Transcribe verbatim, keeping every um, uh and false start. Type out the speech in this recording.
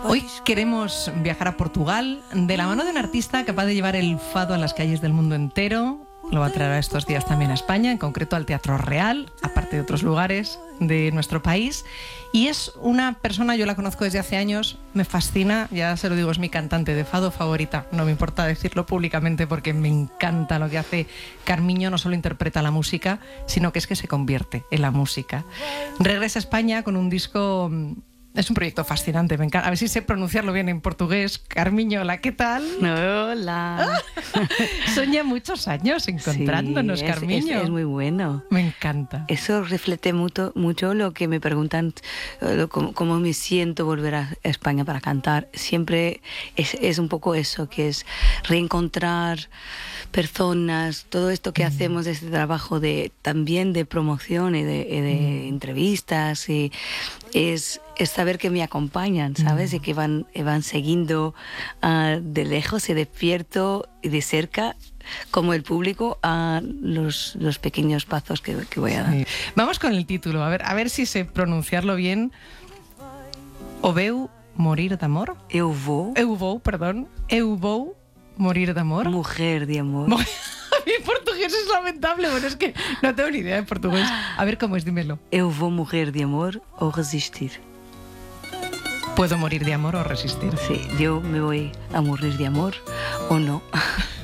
Hoy queremos viajar a Portugal de la mano de un artista capaz de llevar el fado a las calles del mundo entero. Lo va a traer estos días también a España, en concreto al Teatro Real, aparte de otros lugares de nuestro país. Y es una persona, yo la conozco desde hace años, me fascina, ya se lo digo, es mi cantante de fado favorita. No me importa decirlo públicamente porque me encanta lo que hace Carmiño. No solo interpreta la música, sino que es que se convierte en la música. Regresa a España con un disco... Es un proyecto fascinante, me encanta. A ver si sé pronunciarlo bien en portugués. Carmiño, hola, ¿qué tal? Hola. Son ya muchos años encontrándonos, sí, es, Carmiño. Es, es muy bueno. Me encanta. Eso refleja mucho, mucho lo que me preguntan, eh, cómo, cómo me siento volver a España para cantar. Siempre es, es un poco eso, que es reencontrar personas, todo esto que mm. hacemos, este trabajo de también de promoción y de, y de mm. entrevistas, y es... es saber que me acompañan, ¿sabes? Mm. Y que van, van siguiendo uh, de lejos y despierto y de cerca, como el público, a uh, los, los pequeños pasos que, que voy a dar. Sí. Vamos con el título, a ver, a ver si sé pronunciarlo bien. O veu morir d'amor? Eu vou. Eu vou, perdón. Eu vou morir d'amor. Mujer de amor. Mi portugués es lamentable, bueno, es que no tengo ni idea de portugués. A ver cómo es, dímelo. Eu vou morrer de amor ou resistir. ¿Puedo morir de amor o resistir? Sí, yo me voy a morir de amor o no.